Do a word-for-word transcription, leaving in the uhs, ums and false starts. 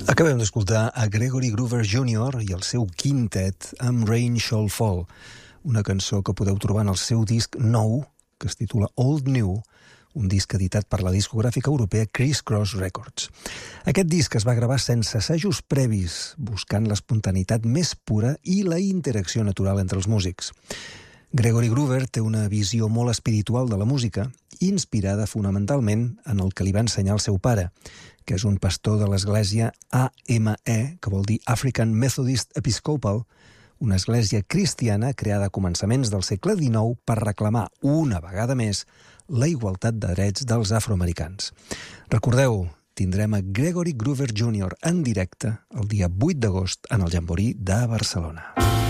Acabem d'escoltar a Gregory Groover júnior i el seu quintet amb Rain Shall Fall, una cançó que podeu trobar en el seu disc nou, que es titula Old New, un disc editat per la discogràfica europea Criss Cross Records. Aquest disc es va gravar sense assajos previs, buscant l'espontaneïtat més pura i la interacció natural entre els músics. Gregory Groover té una visió molt espiritual de la música, inspirada fonamentalment en el que li va ensenyar el seu pare, que és un pastor de l'església A M E, que vol dir African Methodist Episcopal, una església cristiana creada a començaments del segle dinou per reclamar una vegada més la igualtat de drets dels afroamericans. Recordeu, tindrem a Gregory Groover júnior en directe el dia vuit d'agost en el Jamboree de Barcelona.